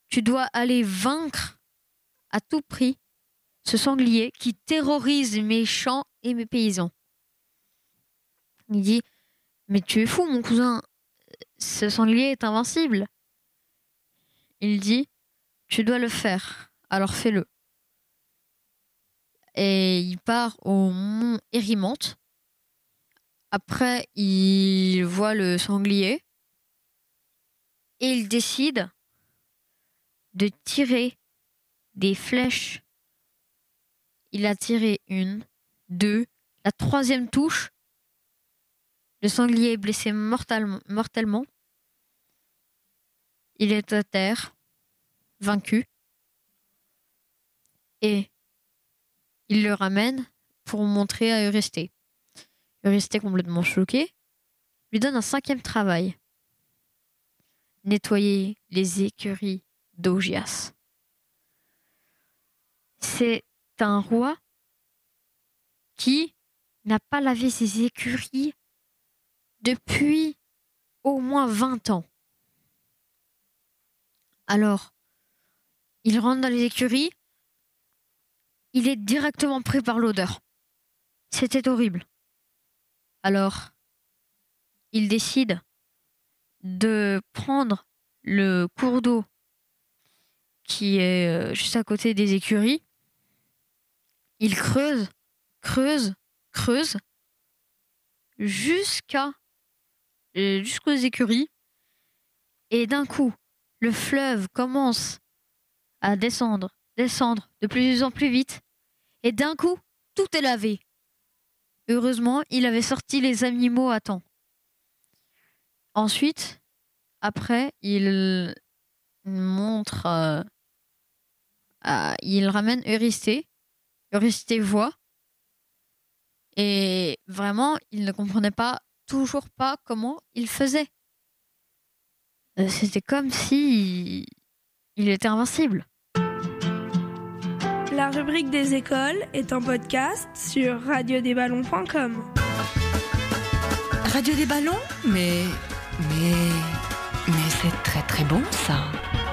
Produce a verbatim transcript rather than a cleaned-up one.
tu dois aller vaincre à tout prix ce sanglier qui terrorise mes champs et mes paysans. Il dit, mais tu es fou mon cousin, ce sanglier est invincible. Il dit, tu dois le faire, alors fais-le. Et il part au mont Érymanthe. Après, il voit le sanglier et il décide de tirer des flèches. Il a tiré une, deux, la troisième touche. Le sanglier est blessé mortellement. mortellement. Il est à terre, vaincu. Et il le ramène pour montrer à Eurysthée. Eurysthée, complètement choqué, lui donne un cinquième travail. Nettoyer les écuries d'Augias. C'est un roi qui n'a pas lavé ses écuries depuis au moins vingt ans. Alors, il rentre dans les écuries, il est directement pris par l'odeur. C'était horrible. Alors, il décide de prendre le cours d'eau qui est juste à côté des écuries. Il creuse, creuse, creuse jusqu'à jusqu'aux écuries. Et d'un coup, le fleuve commence à descendre, descendre de plus en plus vite. Et d'un coup, tout est lavé. Heureusement, il avait sorti les animaux à temps. Ensuite, après, il montre... Euh, euh, il ramène Eurysthée. Eurysthée voit. Et vraiment, il ne comprenait pas, toujours pas comment il faisait. Euh, c'était comme si il, il était invincible. La rubrique des écoles est en podcast sur radio des ballons point com. Radio des ballons ? Mais... Mais... Mais c'est très très bon ça.